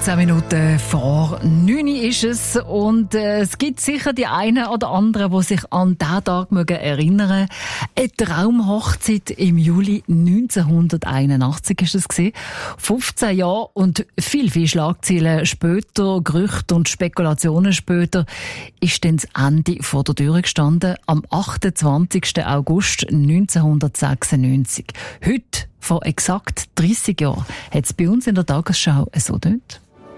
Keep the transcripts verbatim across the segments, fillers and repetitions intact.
fünfzehn Minuten vor neun ist es und äh, es gibt sicher die einen oder anderen, die sich an diesen Tag mögen erinnern. Eine Traumhochzeit im Juli neunzehnhunderteinundachtzig ist es gewesen. fünfzehn Jahre und viel, viel Schlagzeilen später, Gerüchte und Spekulationen später, ist dann das Ende vor der Tür gestanden am achtundzwanzigsten August neunzehnhundertsechsundneunzig. Heute, vor exakt dreissig Jahren, hat es bei uns in der Tagesschau so dort.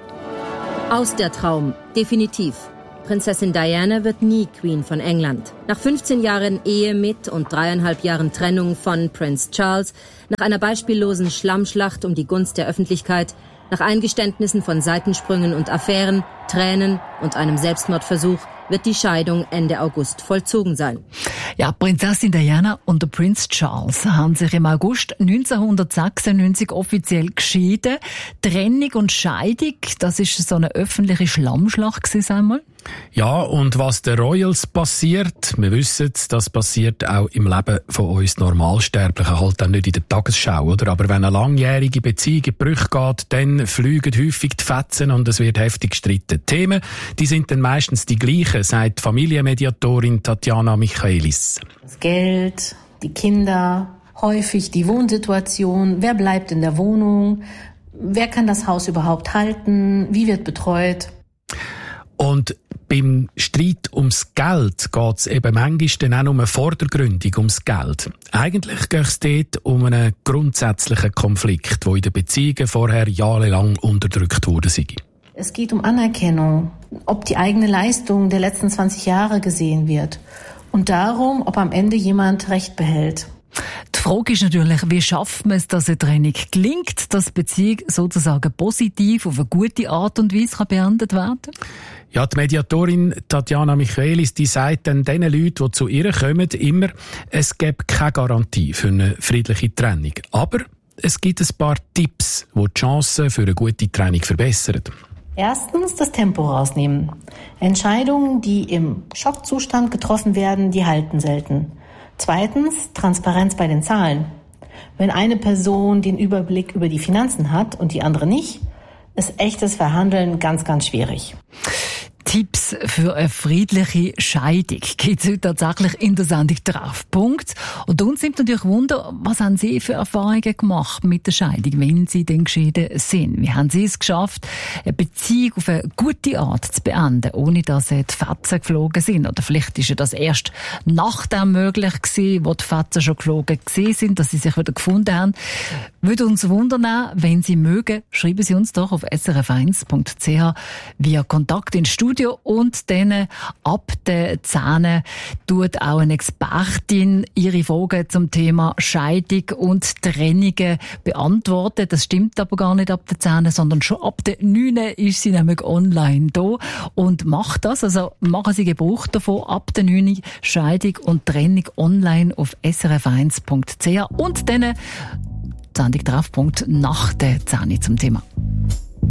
Aus der Traum, definitiv. Prinzessin Diana wird nie Queen von England. Nach fünfzehn Jahren Ehe mit und dreieinhalb Jahren Trennung von Prinz Charles, nach einer beispiellosen Schlammschlacht um die Gunst der Öffentlichkeit, nach Eingeständnissen von Seitensprüngen und Affären, Tränen und einem Selbstmordversuch wird die Scheidung Ende August vollzogen sein. Ja, Prinzessin Diana und der Prinz Charles haben sich im August neunzehnhundertsechsundneunzig offiziell geschieden. Trennung und Scheidung, das ist so eine öffentliche Schlammschlacht gewesen, einmal. Ja, und was den Royals passiert, wir wissen, das passiert auch im Leben von uns Normalsterblichen, halt auch nicht in der Tagesschau, oder? Aber wenn eine langjährige Beziehung in Brüche geht, dann fliegen häufig die Fetzen und es wird heftig gestritten. Die Themen, die sind dann meistens die gleichen, sagt Familienmediatorin Tatjana Michaelis. Das Geld, die Kinder, häufig die Wohnsituation, wer bleibt in der Wohnung, wer kann das Haus überhaupt halten, wie wird betreut. Und beim Streit ums Geld geht es eben manchmal dann auch nur vordergründig ums Geld. Eigentlich geht es dort um einen grundsätzlichen Konflikt, der in den Beziehungen vorher jahrelang unterdrückt wurde. Es geht um Anerkennung, ob die eigene Leistung der letzten zwanzig Jahre gesehen wird und darum, ob am Ende jemand Recht behält. Die Frage ist natürlich, wie schafft man es, dass eine Trennung gelingt, dass die Beziehung sozusagen positiv auf eine gute Art und Weise beendet werden kann? Ja, die Mediatorin Tatjana Michaelis, die sagt dann den Leuten, die zu ihr kommen, immer, es gäbe keine Garantie für eine friedliche Trennung. Aber es gibt ein paar Tipps, die die Chancen für eine gute Trennung verbessern. Erstens das Tempo rausnehmen. Entscheidungen, die im Schockzustand getroffen werden, die halten selten. Zweitens, Transparenz bei den Zahlen. Wenn eine Person den Überblick über die Finanzen hat und die andere nicht, ist echtes Verhandeln ganz, ganz schwierig. Tipps für eine friedliche Scheidung gibt es heute tatsächlich in der Sendung Treffpunkt. Und uns nimmt natürlich Wunder, was haben Sie für Erfahrungen gemacht mit der Scheidung, wenn Sie denn geschieden sind? Wie haben Sie es geschafft, eine Beziehung auf eine gute Art zu beenden, ohne dass die Fetzen geflogen sind? Oder vielleicht ist ja das erst nach dem möglich gewesen, wo die Fetzen schon geflogen gewesen sind, dass Sie sich wieder gefunden haben. Würde uns wundern, wenn Sie mögen, schreiben Sie uns doch auf s r f eins punkt c h via Kontakt ins Studio. Und dann ab den Zähnen tut auch eine Expertin ihre Fragen zum Thema Scheidung und Trennungen beantworten. Das stimmt aber gar nicht ab den Zähnen, sondern schon ab den neun ist sie nämlich online da und macht das. Also machen Sie Gebrauch davon ab den neun Scheidung und Trennung online auf s r f eins punkt c h und dann Sendung Treffpunkt nach der Zähne zum Thema.